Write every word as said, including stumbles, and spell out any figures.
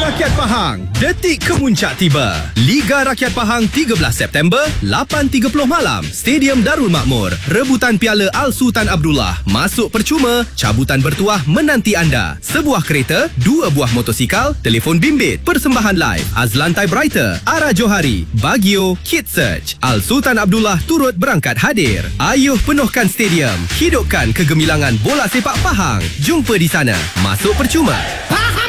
Rakyat Pahang, detik kemuncak tiba. Liga Rakyat Pahang tiga belas September, lapan tiga puluh malam, Stadium Darul Makmur. Rebutan Piala Al Sultan Abdullah. Masuk percuma, cabutan bertuah menanti anda. Sebuah kereta, dua buah motosikal, telefon bimbit, persembahan live, Azlan Typewriter, Ara Johari, Bagio, Kid Search. Al Sultan Abdullah turut berangkat hadir. Ayuh penuhkan stadium, hidupkan kegemilangan bola sepak Pahang. Jumpa di sana. Masuk percuma.